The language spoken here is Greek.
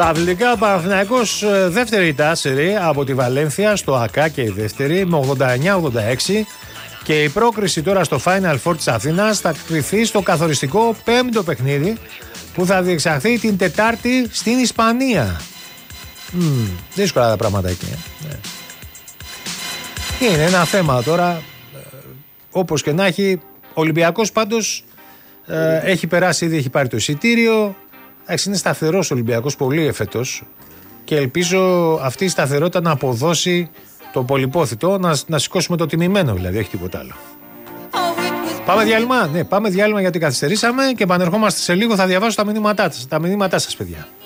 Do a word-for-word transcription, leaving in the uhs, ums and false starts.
Τα αθλητικά, ο Παναθηναϊκός δεύτερη τάσερη από τη Βαλένθια στο ΑΚΑ και η δεύτερη με ογδόντα εννιά ογδόντα έξι, και η πρόκριση τώρα στο Final Four της Αθήνας θα κρυφθεί στο καθοριστικό πέμπτο παιχνίδι που θα διεξαχθεί την Τετάρτη στην Ισπανία. Mm, δύσκολα τα πράγματα εκεί. Ναι. Είναι ένα θέμα τώρα, όπως και να έχει. Ο Ολυμπιακός πάντως ε, έχει περάσει ήδη, έχει πάρει το εισιτήριο. Είναι σταθερός ο Ολυμπιακός πολύ εφέτος και ελπίζω αυτή η σταθερότητα να αποδώσει το πολυπόθητο, να, να σηκώσουμε το τιμημένο δηλαδή, όχι τίποτα άλλο. Πάμε διάλειμμα, ναι, πάμε διάλειμμα γιατί καθυστερήσαμε και επανερχόμαστε σε λίγο, θα διαβάσω τα μηνύματά σας, τα μηνύματά σας παιδιά.